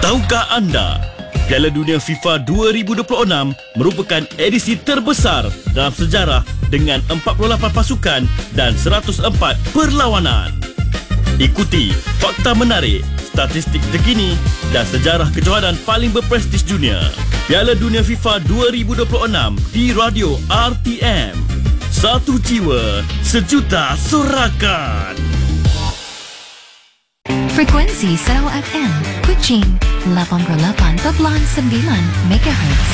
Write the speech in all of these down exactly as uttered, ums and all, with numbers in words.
Tahukah anda, Piala Dunia FIFA dua ribu dua puluh enam merupakan edisi terbesar dalam sejarah dengan empat puluh lapan pasukan dan seratus empat perlawanan. Ikuti fakta menarik, statistik terkini dan sejarah kejohanan paling berprestij dunia. Piala Dunia FIFA dua ribu dua puluh enam di Radio R T M. Satu jiwa, sejuta sorakan. Frekuensi Sarawak F M, Kuching, lapan puluh lapan perpuluhan sembilan megahertz.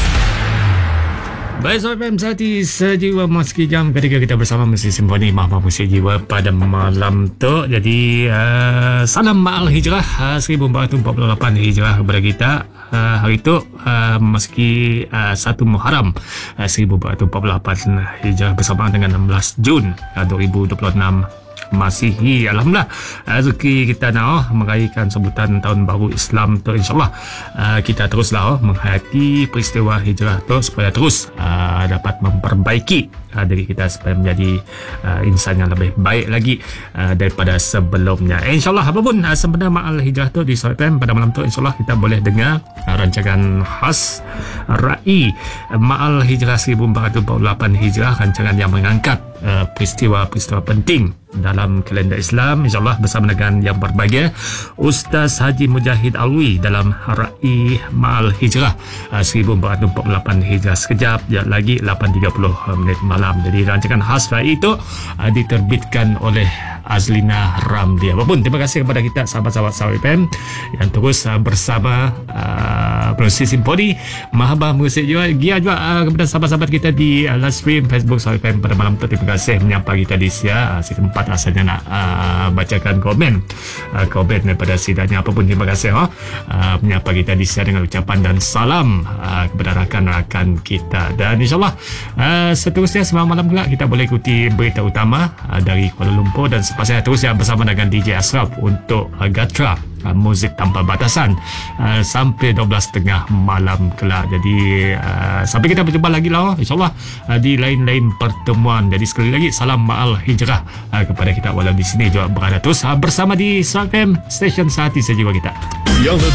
Baik, Sobat F M, Sati sejiwa memasuki jam ketiga kita bersama Musik Simfoni Mahmah Musik Jiwa pada malam tu. Jadi uh, salam Ma'al Hijrah uh, seribu empat ratus empat puluh lapan Hijrah kepada kita. Uh, hari itu uh, memasuki uh, satu Muharram uh, seribu empat ratus empat puluh lapan Hijrah bersamaan dengan enam belas Jun uh, dua ribu dua puluh enam Masihi. Alhamdulillah, rezeki kita nak oh, meraihkan sambutan tahun baru Islam tu, insyaAllah uh, kita teruslah oh, menghayati peristiwa hijrah tu supaya terus uh, dapat memperbaiki uh, diri kita supaya menjadi uh, insan yang lebih baik lagi uh, daripada sebelumnya. Eh, InsyaAllah apapun uh, sebenarnya Ma'al Hijrah tu di Sobat F M pada malam tu, insyaAllah kita boleh dengar uh, rancangan khas Ra'i Ma'al Hijrah seribu empat ratus empat puluh lapan Hijrah, rancangan yang mengangkat uh, peristiwa-peristiwa penting dalam kalender Islam, insyaAllah bersama dengan yang berbahagia Ustaz Haji Mujahid Alwi dalam Ra'i Ma'al Hijrah uh, seribu empat ratus empat puluh lapan Hijrah. Sekejap lagi lapan tiga puluh minit malam. Jadi rancangan khas Ra'i itu uh, diterbitkan oleh Azlina Ramli. Apapun, terima kasih kepada kita sahabat-sahabat Sarawak F M yang terus uh, bersama uh, Musik Simfoni Mahmah Musik Jiwa. Gia juga uh, kepada sahabat-sahabat kita di uh, live stream Facebook Sarawak F M pada malam tu. Terima kasih menyapa kita di Sia. Uh, sempat rasanya nak uh, bacakan komen uh, komen daripada sidanya. Apapun, terima kasih oh, uh, menyapa kita di Sia dengan ucapan dan salam uh, kepada rakan-rakan kita. Dan insyaAllah uh, seterusnya semalam malam pula kita boleh ikuti berita utama uh, dari Kuala Lumpur, dan saya terus ya bersama dengan D J Ashraf untuk uh, Gatra uh, Muzik Tanpa Batasan uh, sampai dua belas tiga puluh malam kelak. Jadi uh, sampai kita berjumpa lagi lah oh, insyaAllah uh, di lain-lain pertemuan. Jadi sekali lagi salam Ma'al Hijrah uh, kepada kita walau di sini juga berada terus uh, bersama di Sarawak F M, stesen sehati sejiwa kita. Yang